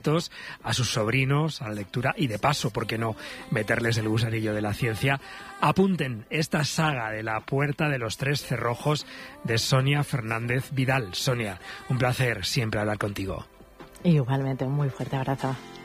a sus sobrinos a la lectura y de paso, ¿por qué no meterles el gusanillo de la ciencia? Apunten esta saga de La puerta de los tres cerrojos de Sonia Fernández Vidal. Sonia, un placer siempre hablar contigo. Igualmente, un muy fuerte abrazo.